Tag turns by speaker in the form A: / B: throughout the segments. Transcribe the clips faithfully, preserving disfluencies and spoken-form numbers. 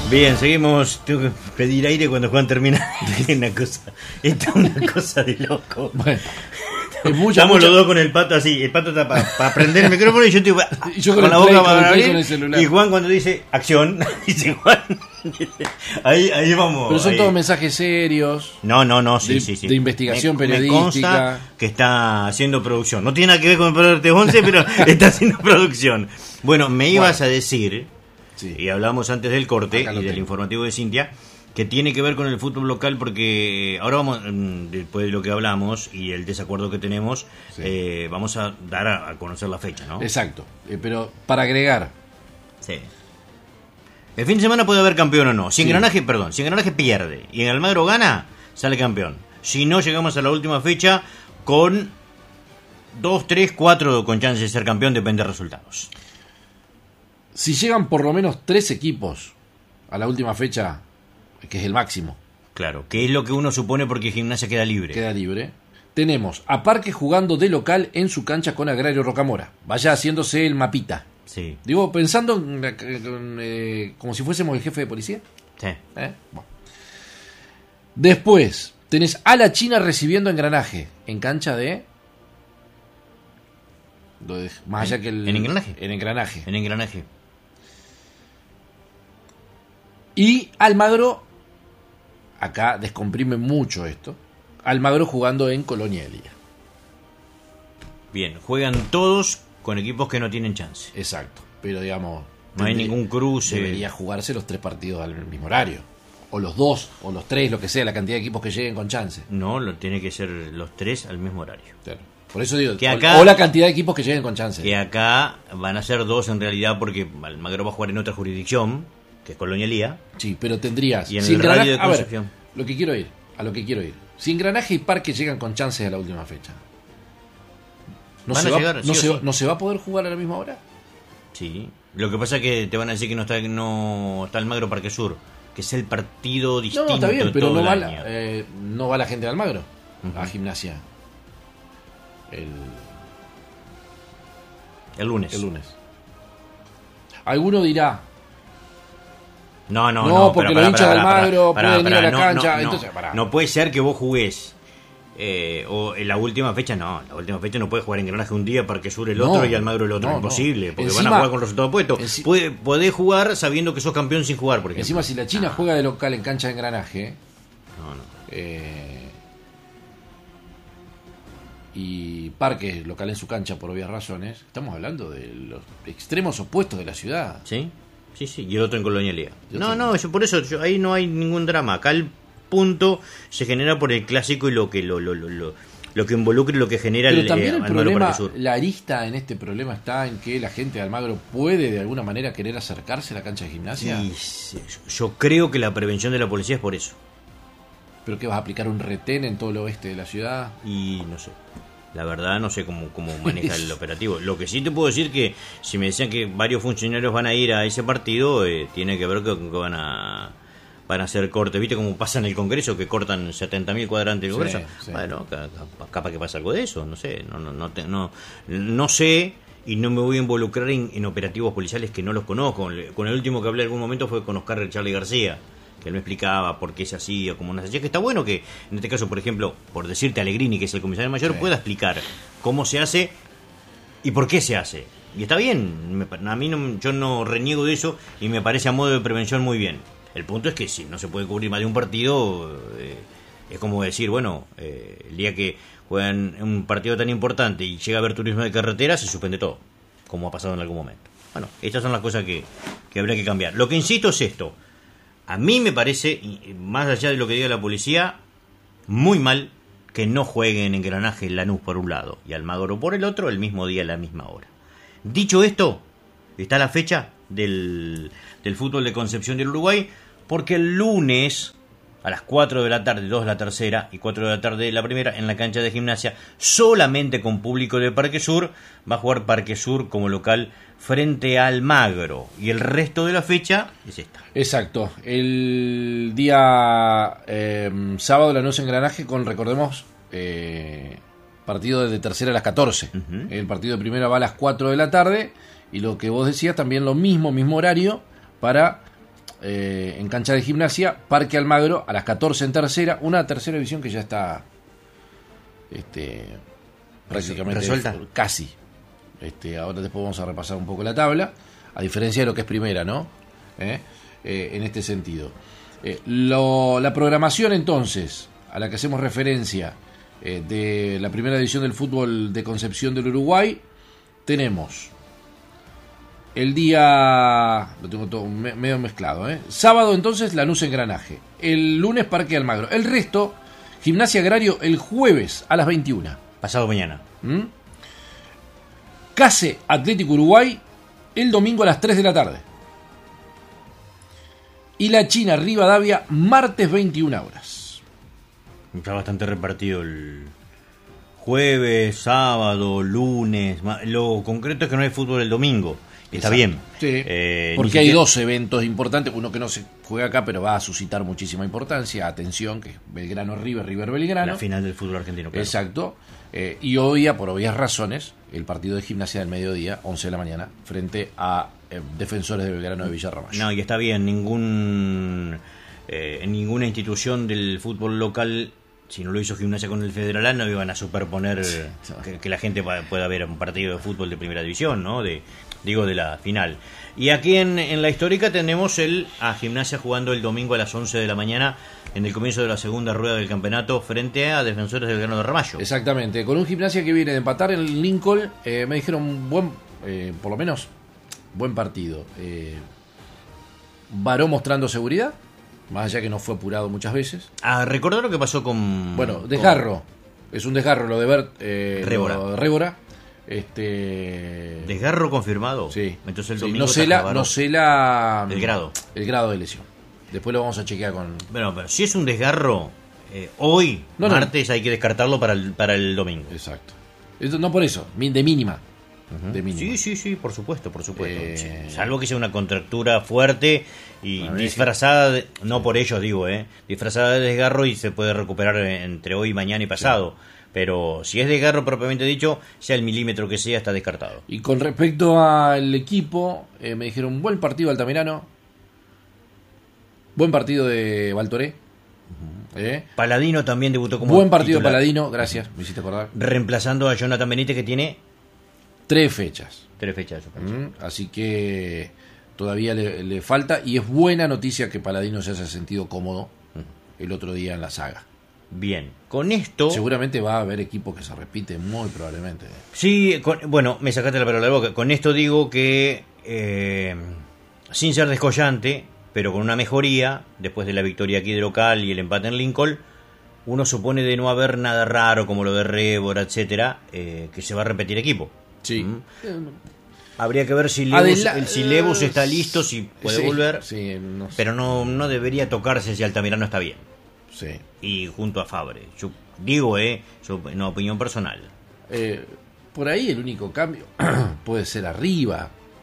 A: Bien, seguimos. Tengo que pedir aire cuando Juan termina. Una cosa, esto es una cosa de loco.
B: Bueno, es mucha,
A: Estamos
B: mucha...
A: los dos con el pato así. El pato está para pa prender el micrófono y yo estoy pa,
B: y yo con,
A: con la
B: play,
A: boca
B: con
A: para
B: el
A: abrir. Y Juan cuando dice acción, dice Juan. Ahí, ahí vamos.
B: Pero son
A: ahí.
B: todos mensajes serios.
A: No, no, no, sí,
B: de,
A: sí, sí.
B: De investigación
A: me,
B: periodística.
A: Me consta que está haciendo producción. No tiene nada que ver con el Programa once, pero está haciendo producción. Bueno, me ibas bueno. a decir, sí. y hablamos antes del corte y del tengo. informativo de Cintia, que tiene que ver con el fútbol local, porque ahora vamos, después de lo que hablamos y el desacuerdo que tenemos, sí. eh, vamos a dar a, a conocer la fecha, ¿no?
B: Exacto, eh, pero para agregar.
A: Sí. El fin de semana puede haber campeón o no. Si sí. Engranaje, perdón, si Engranaje pierde y en Almagro gana, sale campeón. Si no, llegamos a la última fecha con dos, tres, cuatro con chance de ser campeón, depende de resultados.
B: Si llegan por lo menos tres equipos a la última fecha, que es el máximo.
A: Claro, que es lo que uno supone porque Gimnasia queda libre.
B: Queda libre. Tenemos a Parque jugando de local en su cancha con Agrario Rocamora. Vaya haciéndose el mapita.
A: Sí.
B: Digo, pensando en, en, eh, como si fuésemos el jefe de policía.
A: Sí.
B: ¿Eh? Bueno. Después, tenés a la China recibiendo Engranaje en cancha de... Más allá que el...
A: ¿En Engranaje?
B: En Engranaje.
A: En Engranaje.
B: Y Almagro, acá descomprime mucho esto, Almagro jugando en Colonia Elía.
A: Bien, juegan todos con equipos que no tienen chance.
B: Exacto, pero digamos...
A: No hay ningún cruce.
B: Debería jugarse los tres partidos al mismo horario. O los dos, o los tres, lo que sea, la cantidad de equipos que lleguen con chance.
A: No, lo tiene que ser los tres al mismo horario.
B: Claro. Por eso digo,
A: que acá,
B: o la cantidad de equipos que lleguen con chance.
A: Que acá van a ser dos en realidad, porque Almagro va a jugar en otra jurisdicción, que es Colonia Elía.
B: Sí, pero tendrías...
A: Y en el radio de Concepción.
B: A ver, lo que quiero ir, a lo que quiero ir. Si Engranaje y Parque llegan con chances a la última fecha, ¿no, se va, llegar, no, sí se, sí. ¿no se va a poder jugar a la misma hora?
A: Sí. Lo que pasa es que te van a decir que no está, no está Almagro Parque Sur, que es el partido distinto.
B: No, está bien, pero no va,
A: el
B: la, eh, no va la gente de Almagro uh-huh. a Gimnasia. El...
A: el lunes.
B: El lunes. Alguno dirá...
A: No, no,
B: no,
A: no.
B: porque
A: para,
B: los hinchas de Almagro
A: para,
B: pueden
A: para,
B: ir a la
A: no,
B: cancha.
A: No,
B: entonces,
A: no, no puede ser que vos jugués. Eh, o en la última fecha, no. La última fecha no puede jugar en Engranaje un día, Parque Sur el otro no, y Almagro el otro. No, Imposible, no. porque encima, van a jugar con resultados opuestos. Enci- Puede, podés jugar sabiendo que sos campeón sin jugar, por ejemplo.
B: Encima, si la China ah. juega de local en cancha de Engranaje.
A: No, no.
B: Eh, y Parque local en su cancha por obvias razones. Estamos hablando de los extremos opuestos de la ciudad.
A: Sí. Sí, sí, y el otro en Colonia Elía. No, no, yo, por eso yo, ahí no hay ningún drama. Acá el punto se genera por el clásico y lo que lo lo lo, lo, lo que involucra y lo que genera.
B: Pero
A: el
B: también
A: eh,
B: el problema, la arista en este problema está en que la gente de Almagro puede de alguna manera querer acercarse a la cancha de Gimnasia.
A: Y, sí, yo creo que la prevención de la policía es por eso.
B: ¿Pero qué vas a aplicar un retén en todo el oeste de la ciudad?
A: Y no sé. La verdad no sé cómo, cómo maneja el operativo. Lo que sí te puedo decir que si me decían que varios funcionarios van a ir a ese partido, eh, tiene que ver con que van a van a hacer cortes. ¿Viste cómo pasa en el Congreso? Que cortan setenta mil cuadrantes del Congreso. Sí, sí. Bueno, capaz que pasa algo de eso, no sé. No, no, no, te, no, no sé y no me voy a involucrar en, en operativos policiales que no los conozco. Con el último que hablé en algún momento fue con Oscar Charlie García, que él me explicaba por qué se hacía, cómo no se hacía, que está bueno que, en este caso, por ejemplo, por decirte Allegrini, que es el comisario mayor, sí. pueda explicar cómo se hace y por qué se hace. Y está bien, me, a mí no, yo no reniego de eso y me parece a modo de prevención muy bien. El punto es que si no se puede cubrir más de un partido, eh, es como decir, bueno, eh, el día que juegan un partido tan importante y llega a haber turismo de carretera, se suspende todo, como ha pasado en algún momento. Bueno, estas son las cosas que, que habría que cambiar. Lo que insisto es esto. A mí me parece, más allá de lo que diga la policía, muy mal que no jueguen en Engranaje Lanús por un lado y Almagro por el otro el mismo día a la misma hora. Dicho esto, está la fecha del, del fútbol de Concepción del Uruguay, porque el lunes a las cuatro de la tarde, dos de la tercera y cuatro de la tarde de la primera, en la cancha de Gimnasia, solamente con público de Parque Sur, va a jugar Parque Sur como local frente a Almagro. Y el resto de la fecha es esta.
B: Exacto. El día eh, sábado la noche Engranaje con, recordemos, eh, partido de tercera a las catorce. Uh-huh. El partido de primera va a las cuatro de la tarde. Y lo que vos decías, también lo mismo, mismo horario para eh, en cancha de Gimnasia, Parque Almagro a las catorce en tercera, una tercera división que ya está este, prácticamente
A: resuelta,
B: casi. Este, ahora después vamos a repasar un poco la tabla, a diferencia de lo que es primera, ¿no? ¿Eh? Eh, en este sentido. Eh, lo, la programación entonces, a la que hacemos referencia, eh, de la primera división del fútbol de Concepción del Uruguay, tenemos el día, lo tengo todo me, medio mezclado, ¿eh? Sábado entonces Lanús Engranaje, el lunes Parque Almagro, el resto Gimnasia Agrario el jueves a las veintiuna.
A: Pasado mañana.
B: ¿Mm? Case Atlético Uruguay el domingo a las tres de la tarde. Y la China Rivadavia martes veintiuna horas.
A: Está bastante repartido el jueves, sábado, lunes. Lo concreto es que no hay fútbol el domingo. Está Exacto. bien.
B: Sí,
A: eh,
B: porque hay siquiera... dos eventos importantes, uno que no se juega acá, pero va a suscitar muchísima importancia. Atención, que es Belgrano River, River Belgrano.
A: La final del fútbol argentino. Claro.
B: Exacto. Eh, y hoy, por obvias razones, el partido de Gimnasia del mediodía, once de la mañana, frente a eh, Defensores de Belgrano de Villarramayo.
A: No, y está bien, ningún eh, en ninguna institución del fútbol local, si no lo hizo Gimnasia con el Federal, no iban a superponer sí, sí. Que, que la gente pueda ver un partido de fútbol de primera división, ¿no? De digo, de la final. Y aquí en, en la histórica tenemos el a Gimnasia jugando el domingo a las once de la mañana en el comienzo de la segunda rueda del campeonato frente a Defensores del Belgrano de Ramallo.
B: Exactamente, con un Gimnasia que viene de empatar en el Lincoln, eh, me dijeron buen, eh, por lo menos buen partido. Eh, Baró mostrando seguridad, más allá que no fue apurado muchas veces.
A: Ah, recordar lo que pasó con...
B: Bueno, desgarro,
A: con...
B: es un desgarro lo de Bert eh,
A: Rébora.
B: Lo de Rébora. Este...
A: ¿Desgarro confirmado?
B: Sí.
A: Entonces el
B: sí,
A: domingo
B: no sé la, no sé la
A: el grado.
B: El grado de lesión. Después lo vamos a chequear con...
A: Bueno, pero si es un desgarro, eh, hoy, no, martes, no. hay que descartarlo para el, para el domingo.
B: Exacto. Esto, no por eso, de mínima. Uh-huh. De mínima.
A: Sí, sí, sí, por supuesto, por supuesto.
B: Eh...
A: Sí, salvo que sea una contractura fuerte y disfrazada, de, no por ello digo, eh, disfrazada de desgarro y se puede recuperar entre hoy, mañana y pasado. Sí. Pero si es desgarro propiamente dicho, sea el milímetro que sea, está descartado.
B: Y con respecto al equipo, eh, me dijeron buen partido Altamirano, buen partido de Baltoré. Uh-huh. eh.
A: Paladino también debutó como
B: buen partido
A: titular.
B: Paladino, gracias, me hiciste acordar.
A: Reemplazando a Jonathan Benítez, que tiene
B: tres fechas.
A: Tres fechas.
B: Uh-huh. Así que todavía le, le falta, y es buena noticia que Paladino se haya sentido cómodo uh-huh. el otro día en la saga.
A: Bien, con esto...
B: Seguramente va a haber equipos que se repiten, muy probablemente.
A: Sí, con, bueno, me sacaste la palabra de la boca. Con esto digo que, eh, sin ser descollante, pero con una mejoría, después de la victoria aquí de local y el empate en Lincoln, uno supone de no haber nada raro como lo de Rébora, etcétera, eh, que se va a repetir equipo.
B: Sí.
A: ¿Mm? Habría que ver si Lebus, Adela- el, si Lebus está listo, si puede
B: sí,
A: volver,
B: sí, no sé.
A: Pero no, no debería tocarse si Altamirano está bien.
B: Sí.
A: Y junto a Fabre. Yo digo, eh, una opinión personal.
B: Eh, por ahí el único cambio puede ser arriba,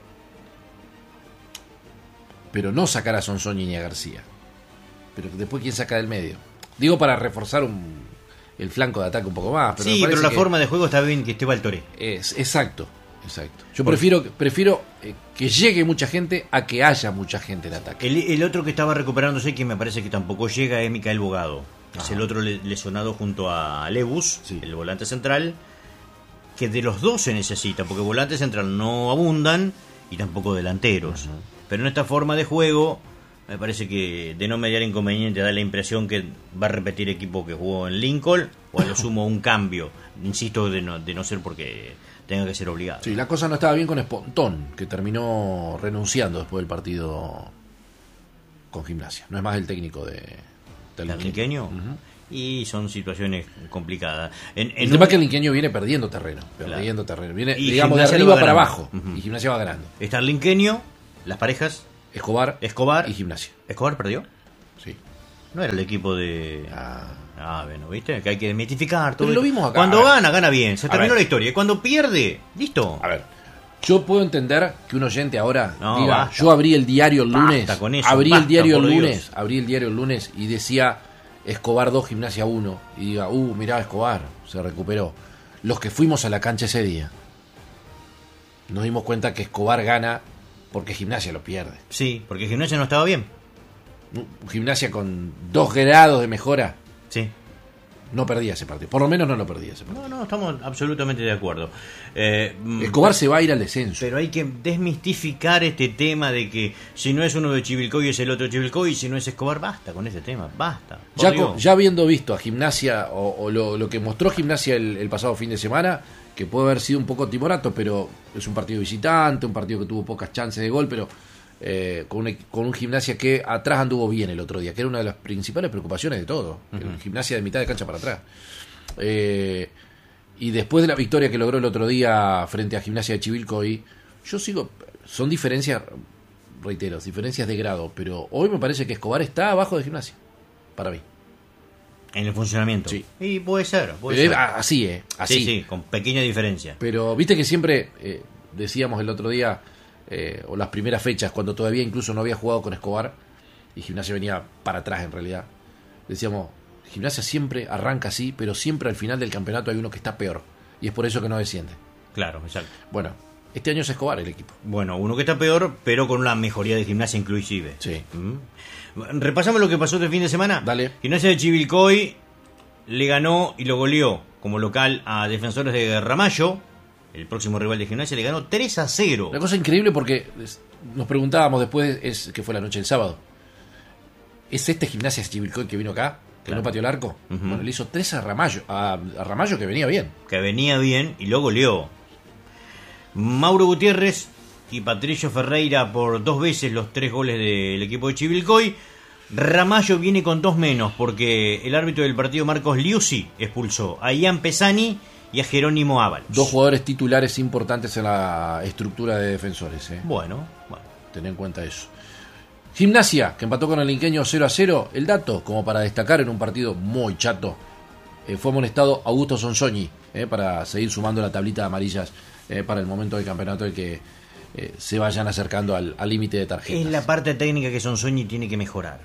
B: pero no sacar a Sonsoni ni a García. Pero después quién saca del medio. Digo para reforzar un, el flanco de ataque un poco más. Pero
A: sí, pero la
B: que
A: forma de juego está bien que esté Baltoré.
B: Es exacto, exacto. Yo por prefiero prefiero eh, que llegue mucha gente a que haya mucha gente en ataque.
A: El, el otro que estaba recuperándose, que me parece que tampoco llega, es Micael Bogado. Ajá. Es el otro lesionado junto a Lebus, sí. el volante central, que de los dos se necesita, porque volante central no abundan y tampoco delanteros. Ajá. Pero en esta forma de juego, me parece que de no mediar inconveniente da la impresión que va a repetir equipo que jugó en Lincoln, o a lo sumo un cambio, insisto, de no, de no ser porque tenga que ser obligado.
B: Sí, la cosa no estaba bien con Espontón, que terminó renunciando después del partido con Gimnasia. No es más el técnico de del
A: Linqueño. Uh-huh. Y son situaciones complicadas. En, en
B: el tema
A: un...
B: es que el Linqueño viene perdiendo terreno, perdiendo claro. terreno. Viene, y digamos, de arriba para abajo. Uh-huh. Y Gimnasia va ganando.
A: Está el Linqueño, las parejas
B: Escobar,
A: Escobar
B: y Gimnasia.
A: ¿Escobar perdió?
B: Sí.
A: No era el equipo de...
B: Ah,
A: ah bueno, ¿viste? Que hay que desmitificar todo.
B: Pero lo vimos acá.
A: Cuando gana, gana bien. Se terminó la historia. Y cuando pierde, listo.
B: A ver, yo puedo entender que un oyente ahora
A: no,
B: diga,
A: basta.
B: yo abrí el diario el lunes,
A: con eso,
B: abrí
A: basta,
B: el diario el
A: lunes,
B: Dios. abrí el diario el lunes y decía Escobar dos, Gimnasia uno, y diga, uh, mirá, Escobar, se recuperó. Los que fuimos a la cancha ese día, nos dimos cuenta que Escobar gana porque Gimnasia lo pierde.
A: Sí, porque Gimnasia no estaba bien.
B: Gimnasia con dos grados de mejora,
A: Sí.
B: no perdía ese partido. Por lo menos no lo perdía ese partido.
A: No, no, estamos absolutamente de acuerdo. Eh,
B: Escobar se va a ir al descenso.
A: Pero hay que desmistificar este tema de que si no es uno de Chivilcoy es el otro de Chivilcoy, y si no es Escobar, basta con ese tema, basta.
B: Ya, con, ya habiendo visto a Gimnasia, o, o lo, lo que mostró Gimnasia el, el pasado fin de semana, que puede haber sido un poco timorato, pero es un partido visitante, un partido que tuvo pocas chances de gol, pero eh, con, un, con un Gimnasia que atrás anduvo bien el otro día, que era una de las principales preocupaciones de todo. Uh-huh. Gimnasia de mitad de cancha para atrás. Eh, y después de la victoria que logró el otro día frente a Gimnasia de Chivilcoy, yo sigo, son diferencias, reitero, diferencias de grado, pero hoy me parece que Escobar está abajo de Gimnasia, para mí.
A: En el funcionamiento.
B: Sí.
A: Y puede ser. Puede
B: pero
A: ser.
B: Es, así, ¿eh? Así.
A: Sí, sí, con pequeña diferencia.
B: Pero viste que siempre, eh, decíamos el otro día, eh, o las primeras fechas, cuando todavía incluso no había jugado con Escobar, y Gimnasia venía para atrás en realidad, decíamos, Gimnasia siempre arranca así, pero siempre al final del campeonato hay uno que está peor, y es por eso que no desciende.
A: Claro, exacto.
B: Bueno, este año es Escobar el equipo.
A: Bueno, uno que está peor, pero con una mejoría de Gimnasia inclusive.
B: Sí.
A: ¿Mm? Repasamos lo que pasó este fin de semana.
B: Dale.
A: Gimnasia de Chivilcoy le ganó y lo goleó como local a Defensores de Ramallo. El próximo rival de Gimnasia le ganó tres a cero.
B: Una cosa increíble porque nos preguntábamos después, es que fue la noche del sábado, ¿es este Gimnasia de Chivilcoy que vino acá? Que claro. No pateó el arco. Uh-huh. Bueno, le hizo tres a Ramallo, a, a Ramallo que venía bien.
A: Que venía bien y lo goleó. Mauro Gutiérrez y Patricio Ferreira por dos veces los tres goles del equipo de Chivilcoy. Ramallo viene con dos menos porque el árbitro del partido, Marcos Liuzzi, expulsó a Ian Pesani y a Jerónimo Ábalos.
B: Dos jugadores titulares importantes en la estructura de Defensores. ¿eh?
A: Bueno, bueno.
B: Ten en cuenta eso. Gimnasia, que empató con el Inqueño cero a cero. El dato, como para destacar en un partido muy chato, eh, fue amonestado Augusto Sonsogni, eh, para seguir sumando la tablita de amarillas eh, para el momento del campeonato en que eh, se vayan acercando al límite de tarjetas.
A: Es la parte técnica que Sonsogni tiene que mejorar.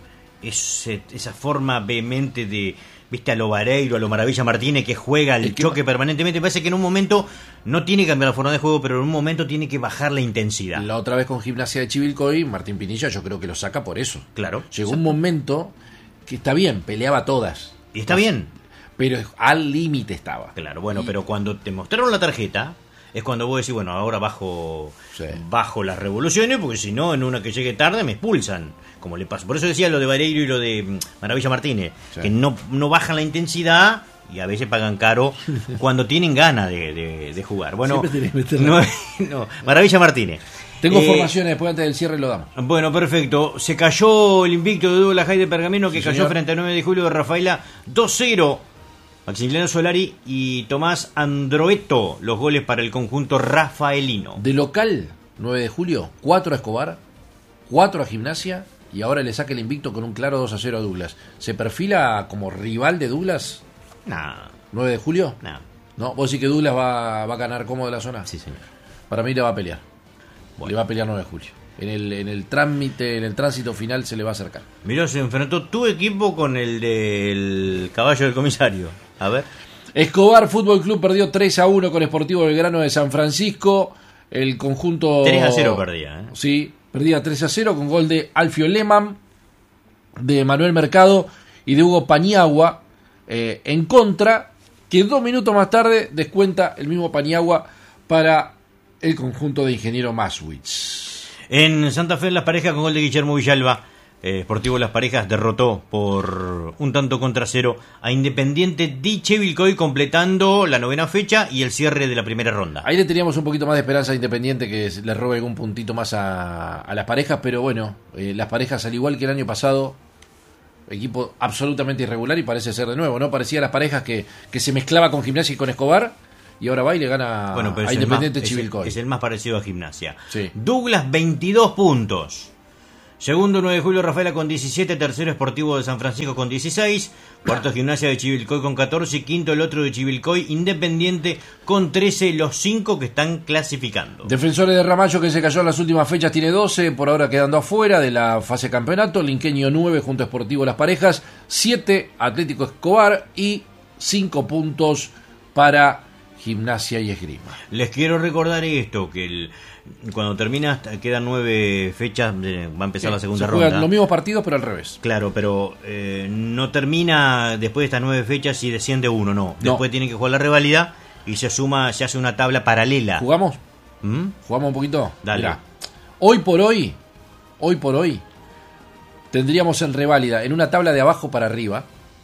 A: Es, esa forma vehemente de, viste, a lo Vareiro, a lo Maravilla Martínez, que juega el, el que choque permanentemente. Parece que en un momento no tiene que cambiar la forma de juego, pero en un momento tiene que bajar la intensidad.
B: La otra vez con Gimnasia de Chivilcoy, Martín Pinilla yo creo que lo saca por eso.
A: Claro.
B: Llegó un momento que está bien, peleaba todas.
A: Y está bien.
B: Pero al límite estaba.
A: Claro, bueno, y... pero cuando te mostraron la tarjeta, es cuando vos decís, bueno, ahora bajo, sí. bajo las revoluciones, porque si no, en una que llegue tarde me expulsan. Como le pasó. Por eso decía lo de Vareiro y lo de Maravilla Martínez, sí. que no, no bajan la intensidad y a veces pagan caro cuando tienen ganas de, de, de jugar. Bueno, no, no, Maravilla Martínez.
B: Tengo eh, formaciones, después antes del cierre lo damos.
A: Bueno, perfecto. Se cayó el invicto de Douglas High de Pergamino, que sí, cayó señor. frente al nueve de julio de Rafaela dos cero. Maximiliano Solari y Tomás Androeto, los goles para el conjunto rafaelino.
B: De local, nueve de julio, cuatro a Escobar, cuatro a Gimnasia, y ahora le saca el invicto con un claro dos a cero a Douglas. ¿Se perfila como rival de Douglas?
A: No.
B: ¿nueve de julio?
A: No.
B: ¿No? ¿Vos decís que Douglas va, va a ganar cómodo la zona?
A: Sí, señor.
B: Para mí le va a pelear. Bueno. Le va a pelear nueve de julio. En el, en el trámite, en el tránsito final se le va a acercar.
A: Mirá, se enfrentó tu equipo con el del caballo del comisario. A ver.
B: Escobar Fútbol Club perdió tres a uno con Sportivo Belgrano de San Francisco. El conjunto...
A: tres a cero perdía, ¿eh?
B: Sí, perdía tres a cero con gol de Alfio Lehmann, de Manuel Mercado y de Hugo Paniagua. Eh, en contra, que dos minutos más tarde descuenta el mismo Paniagua para el conjunto de Ingeniero Maswitz.
A: En Santa Fe, las parejas con gol de Guillermo Villalba. Eh, Sportivo Las Parejas derrotó por un tanto contra cero a Independiente de Chivilcoy, completando la novena fecha y el cierre de la primera ronda.
B: Ahí le teníamos un poquito más de esperanza a Independiente, que le robe algún puntito más a, a las parejas, pero bueno, eh, las parejas, al igual que el año pasado, equipo absolutamente irregular, y parece ser de nuevo, ¿no? Parecía las parejas que, que se mezclaba con Gimnasia y con Escobar, y ahora va y le gana
A: bueno,
B: a Independiente
A: más,
B: Chivilcoy.
A: Es el, es el más parecido a Gimnasia.
B: Sí.
A: Douglas, veintidós puntos. Segundo, nueve de julio, Rafaela con diecisiete. Tercero, Sportivo de San Francisco con dieciséis. Cuarto, Gimnasia de Chivilcoy con catorce. Quinto, el otro de Chivilcoy, Independiente con trece. Los cinco que están clasificando.
B: Defensores de Ramallo, que se cayó en las últimas fechas, tiene doce. Por ahora quedando afuera de la fase campeonato. Linqueño nueve junto a Sportivo Las Parejas. siete, Atlético Escobar. Y cinco puntos para Gimnasia y Esgrima.
A: Les quiero recordar esto, que el, cuando termina, quedan nueve fechas, eh, va a empezar
B: Sí,
A: la segunda
B: se juegan
A: ronda.
B: los mismos partidos, pero al revés.
A: Claro, pero eh, no termina después de estas nueve fechas y desciende uno, no.
B: No.
A: Después tienen que jugar la rivalidad y se suma, se hace una tabla paralela.
B: ¿Jugamos?
A: ¿Mm?
B: ¿Jugamos un poquito?
A: Dale.
B: Mirá, hoy por hoy, hoy por hoy, tendríamos en reválida, en una tabla de abajo para arriba,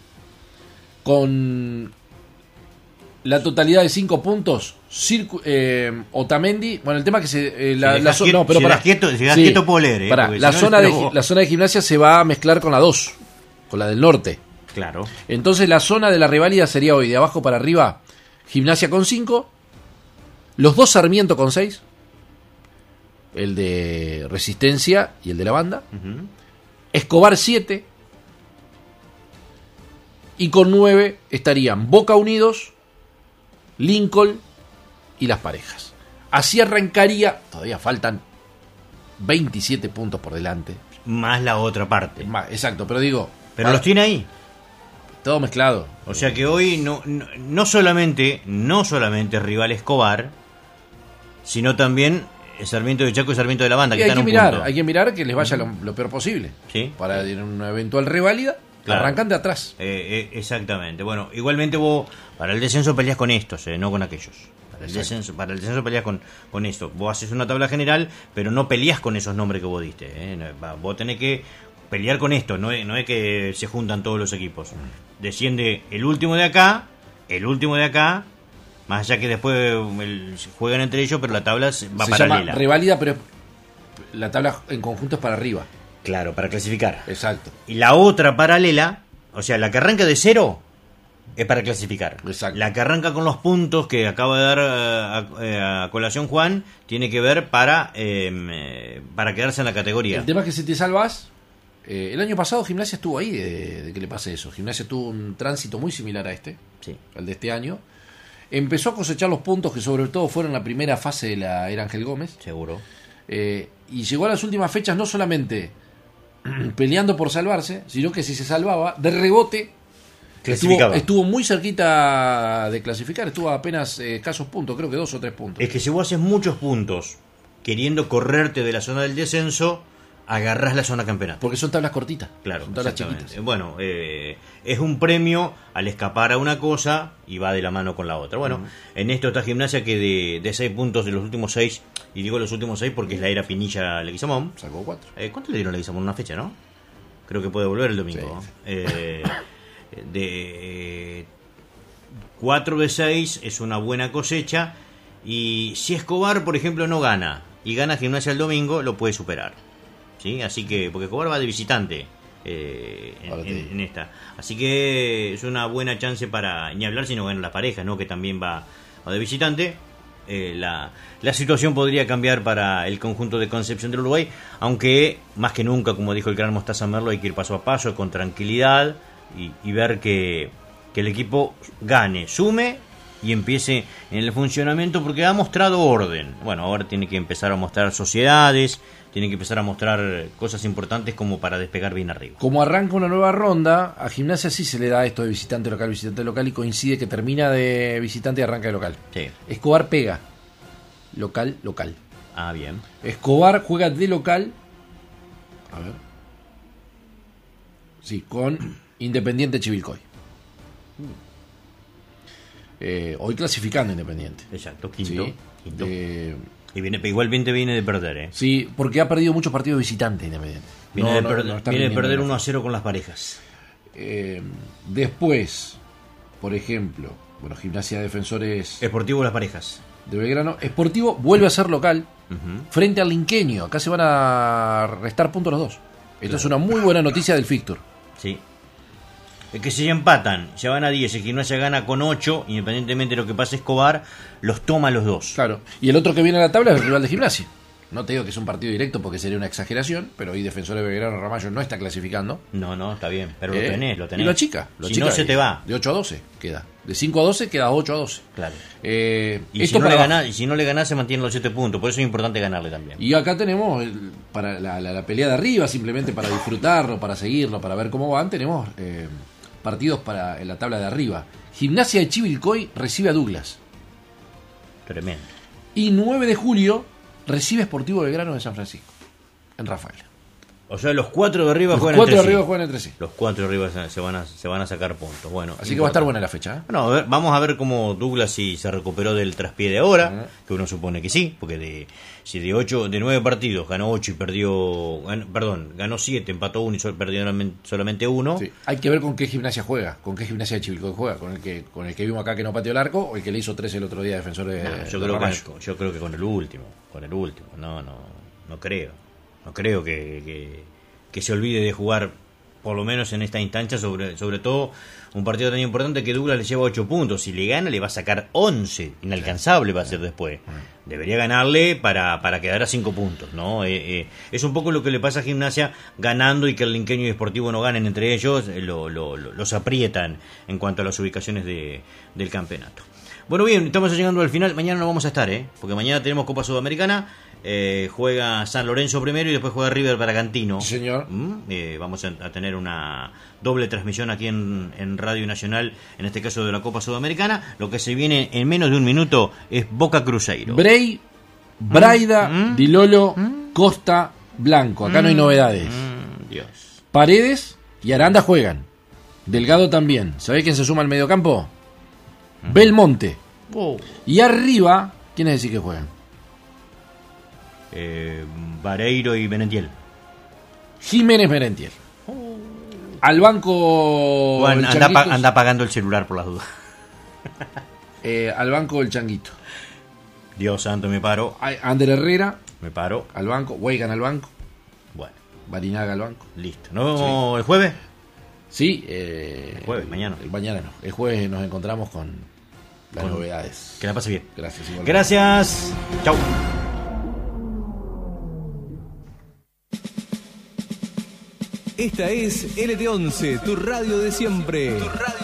B: con la totalidad de cinco puntos, Circu- eh, Otamendi, bueno, el tema que se... eh, la,
A: Si
B: la
A: dejás
B: zo-
A: quieto-
B: no, pero
A: si
B: pará.
A: dejás quieto- si dejás quieto puedo leer, eh,
B: Pará,
A: porque
B: la,
A: si no,
B: zona de,
A: no-
B: gi- la zona de Gimnasia se va a mezclar con la dos, con la del norte.
A: Claro.
B: Entonces la zona de la reválida sería hoy, de abajo para arriba, Gimnasia con cinco, los dos Sarmiento con seis, el de Resistencia y el de la banda,
A: Ujú.
B: Escobar siete, y con nueve estarían Boca Unidos, Lincoln y las parejas. Así arrancaría, todavía faltan veintisiete puntos por delante.
A: Más la otra parte.
B: Más, exacto, pero digo,
A: Pero
B: para-
A: los tiene ahí.
B: todo mezclado.
A: O sea que hoy no, no, no solamente no solamente rival Escobar, sino también Sarmiento de Chaco y Sarmiento de la Banda,
B: Y
A: que
B: hay
A: están
B: que
A: a un
B: mirar,
A: punto.
B: hay que mirar que les vaya lo, lo peor posible.
A: Sí.
B: Para en una eventual reválida,
A: Claro.
B: arrancan de atrás.
A: Eh, eh, exactamente. Bueno, igualmente vos para el descenso peleas con estos, eh, no con aquellos. Para el
B: Exacto.
A: descenso, para el descenso peleas con, con esto. Vos haces una tabla general, pero no peleas con esos nombres que vos diste. eh. No, va, Vos tenés que pelear con esto, no es, no es que se juntan todos los equipos. Desciende el último de acá, el último de acá, más allá que después el- juegan entre ellos, pero la tabla se- va
B: Se
A: paralela.
B: llama reválida, pero la tabla en conjunto es para arriba.
A: Claro, para clasificar.
B: Exacto.
A: Y la otra paralela, o sea, la que arranca de cero, es para clasificar.
B: Exacto.
A: La que arranca con los puntos que acaba de dar eh, a, a colación Juan, tiene que ver para, eh, eh, para quedarse en la categoría.
B: El tema es que si te salvas, eh, el año pasado Gimnasia estuvo ahí de, de que le pase eso. Gimnasia tuvo un tránsito muy similar a este,
A: Sí.
B: al de este año. Empezó a cosechar los puntos que sobre todo fueron la primera fase de la era Ángel Gómez.
A: Seguro.
B: Eh, y llegó a las últimas fechas no solamente peleando por salvarse, sino que si se salvaba, de rebote, estuvo,
A: Clasificaba.
B: estuvo muy cerquita de clasificar, estuvo a apenas eh, escasos puntos, creo que dos o tres puntos.
A: Es que si vos haces muchos puntos queriendo correrte de la zona del descenso, agarrás la zona campeonato.
B: Porque son tablas cortitas,
A: Claro,
B: son tablas
A: exactamente.
B: chiquitas.
A: Bueno, eh, es un premio al escapar a una cosa y va de la mano con la otra. Bueno,
B: Ujú.
A: en esto está Gimnasia que de, de seis puntos de los últimos seis, y digo los últimos seis porque es la era Pinilla-Leguizamón.
B: Sacó cuatro.
A: Eh, ¿Cuánto le dieron a Leguizamón? Una fecha, ¿no? Creo que puede volver el domingo.
B: Sí.
A: Eh, de cuatro de seis es una buena cosecha, y si Escobar, por ejemplo, no gana y gana Gimnasia el domingo, lo puede superar. ¿Sí? Así que, porque Escobar va de visitante eh, en,
B: Ahora te
A: en-
B: digo.
A: en esta. Así que es una buena chance para, ni hablar si no ganan las parejas, ¿no? Que también va, va de visitante. Eh, la, la situación podría cambiar para el conjunto de Concepción del Uruguay, aunque más que nunca, como dijo el gran Mostaza Merlo, hay que ir paso a paso, con tranquilidad, y, y ver que, que el equipo gane, sume y empiece en el funcionamiento, porque ha mostrado orden. Bueno, ahora tiene que empezar a mostrar sociedades, tiene que empezar a mostrar cosas importantes como para despegar bien arriba.
B: Como arranca una nueva ronda, a Gimnasia sí se le da esto de visitante local, visitante local, y coincide que termina de visitante y arranca de local.
A: Sí.
B: Escobar pega. Local, local.
A: Ah, bien.
B: Escobar juega de local. A ver. Sí, con Independiente Chivilcoy. Eh, hoy clasificando Independiente.
A: Exacto, quinto.
B: Sí,
A: quinto.
B: Eh,
A: Y viene, igualmente viene de perder, ¿eh?
B: sí, porque ha perdido muchos partidos visitantes Independiente.
A: Viene,
B: No,
A: de,
B: no,
A: per-
B: no está
A: viene de
B: rindiendo
A: perder
B: bien.
A: uno a cero con las parejas.
B: Eh, después, por ejemplo, bueno, Gimnasia de Defensores
A: Esportivo las parejas.
B: de Belgrano. Sportivo vuelve a ser local
A: Ujú.
B: frente al Linqueño. Acá se van a restar puntos los dos. Esta es una muy buena noticia del fixture.
A: Sí. Es que si ya empatan, ya van a diez, el Gimnasia gana con ocho, independientemente de lo que pase Escobar, los toma los dos.
B: Claro. Y el otro que viene a la tabla es el rival de Gimnasia. No te digo que es un partido directo porque sería una exageración, pero hoy Defensores de Belgrano Ramallo no está clasificando.
A: No, no, está bien, pero
B: Eh,
A: lo tenés, lo tenés.
B: Y lo chica. Lo
A: Si
B: chica
A: no, se
B: de-
A: te va.
B: De ocho a doce queda. De cinco a doce queda ocho a doce.
A: Claro.
B: Eh,
A: Y
B: esto
A: si, no le
B: para
A: ganás, y si no le ganás, se mantienen los siete puntos. Por eso es importante ganarle también.
B: Y acá tenemos el- para la, la- la pelea de arriba, simplemente para disfrutarlo, para seguirlo, para ver cómo van, tenemos eh, partidos para en la tabla de arriba. Gimnasia de Chivilcoy recibe a Douglas.
A: Tremendo.
B: Y nueve de julio recibe Sportivo Belgrano de San Francisco, en Rafael.
A: O sea, los cuatro de arriba
B: Los
A: juegan
B: cuatro de
A: entre
B: arriba
A: sí.
B: juegan entre sí.
A: Los cuatro de arriba se- se van a, se van a sacar puntos. Bueno,
B: Así que va a estar buena la fecha, ¿eh?
A: Bueno, a ver, vamos a ver cómo Douglas si se recuperó del traspié de ahora,
B: Ujú.
A: que uno supone que sí, porque de, si de ocho, de nueve partidos ganó ocho y perdió, ganó- perdón, ganó siete, empató uno y sol- perdió solamente- solamente uno.
B: Sí. Hay que ver con qué Gimnasia juega, con qué Gimnasia de Chivilcoy juega, con el que con el que vimos acá que no pateó el arco o el que le hizo tres el otro día a Defensores
A: No,
B: de
A: yo,
B: de
A: creo
B: Ramallo.
A: que, yo creo que con el último, con el último, no, no, no creo, no creo que, que, que se olvide de jugar, por lo menos en esta instancia, sobre, sobre todo un partido tan importante que Douglas le lleva ocho puntos, si le gana le va a sacar once, inalcanzable va a ser después, debería ganarle para, para quedar a cinco puntos, ¿no? Eh, eh, es un poco lo que le pasa a Gimnasia ganando y que el Linqueño y Sportivo no ganen entre ellos, eh, lo, lo, lo- los aprietan en cuanto a las ubicaciones de, del campeonato. Bueno, bien, estamos llegando al final. Mañana no vamos a estar, ¿eh? Porque mañana tenemos Copa Sudamericana. Eh, juega San Lorenzo primero y después juega River Bragantino.
B: Sí, señor.
A: ¿Mm? Eh, vamos a, a tener una doble transmisión aquí en, en Radio Nacional, en este caso de la Copa Sudamericana. Lo que se viene en menos de un minuto es Boca Cruzeiro.
B: Brey, Braida,
A: Mm.
B: Di Lolo, Costa, Blanco. Acá no hay novedades.
A: Mm, Dios.
B: Paredes y Aranda juegan. Delgado también. ¿Sabés quién se suma al mediocampo? Belmonte.
A: Oh.
B: Y arriba, ¿quiénes decís que juegan?
A: Eh, Vareiro y Benentiel.
B: Jiménez Merentiel. Al banco.
A: Juan,
B: el
A: anda, pa-
B: Changuito,
A: anda apagando el celular por las dudas.
B: eh, al banco el Changuito.
A: Dios santo, me paro.
B: Ay, Ander Herrera
A: Me paro.
B: al banco. Weigan al banco.
A: Bueno,
B: Barinaga al banco.
A: listo. ¿Nos vemos el jueves?
B: Sí, eh,
A: El jueves, mañana.
B: el mañana no. El jueves nos encontramos con las
A: Con-
B: novedades.
A: Que la pase bien.
B: Gracias. igualmente.
A: Gracias. Chau.
C: Esta es L T once, tu radio de siempre. Tu radio